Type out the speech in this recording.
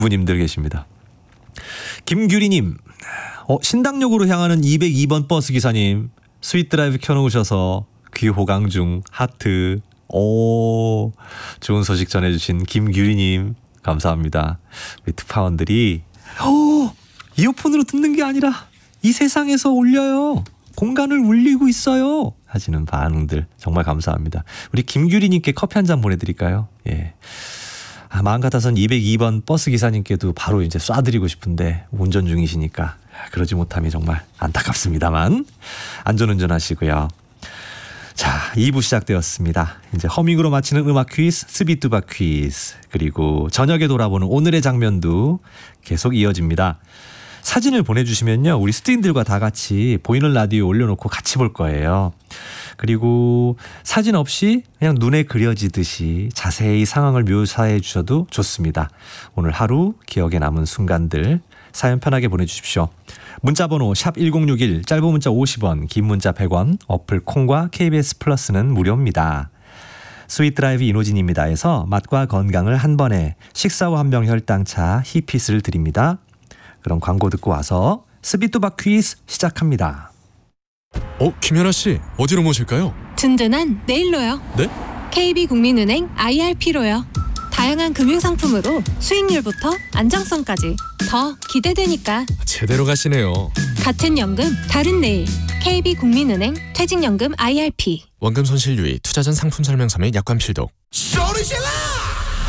분님들 계십니다. 김규리님, 신당역으로 향하는 202번 버스 기사님, 스윗 드라이브 켜놓으셔서 귀 호강 중 하트. 오, 좋은 소식 전해주신 김규리님 감사합니다. 우리 특파원들이 이어폰으로 듣는 게 아니라 이 세상에서 울려요, 공간을 울리고 있어요 하시는 반응들 정말 감사합니다. 우리 김규리님께 커피 한 잔 보내드릴까요? 예. 마음 같아선 202번 버스 기사님께도 바로 이제 쏴드리고 싶은데 운전 중이시니까 그러지 못함이 정말 안타깝습니다만 안전운전 하시고요. 자, 2부 시작되었습니다. 이제 허밍으로 마치는 음악 퀴즈, 스비뚜바 퀴즈, 그리고 저녁에 돌아보는 오늘의 장면도 계속 이어집니다. 사진을 보내주시면요, 우리 스태프들과 다 같이 보이는 라디오에 올려놓고 같이 볼 거예요. 그리고 사진 없이 그냥 눈에 그려지듯이 자세히 상황을 묘사해 주셔도 좋습니다. 오늘 하루 기억에 남은 순간들 사연 편하게 보내주십시오. 문자번호 샵 1061, 짧은 문자 50원, 긴 문자 100원, 어플 콩과 KBS 플러스는 무료입니다. 스윗 드라이브 이노진입니다에서 맛과 건강을 한 번에 식사와 한병 혈당차 히피스를 드립니다. 그럼 광고 듣고 와서 스비뚜바 퀴즈 시작합니다. 김연아 씨, 어디로 모실까요? 든든한 내일로요. 네? KB국민은행 IRP로요. 다양한 금융상품으로 수익률부터 안정성까지 더 기대되니까. 제대로 가시네요. 같은 연금 다른 내일. KB국민은행 퇴직연금 IRP. 원금 손실 유의, 투자 전 상품 설명서 및 약관 필독. 소리 질러!